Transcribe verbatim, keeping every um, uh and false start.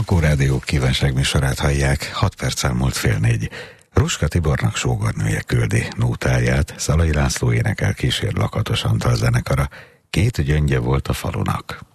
Ankó Rádió kívánságműsorát hallják, hat perc elmúlt fél négy. Ruska Tibornak sógornője küldi nótáját, Szalai László énekel kísér Lakatos Antal zenekara. Két gyöngye volt a falunak.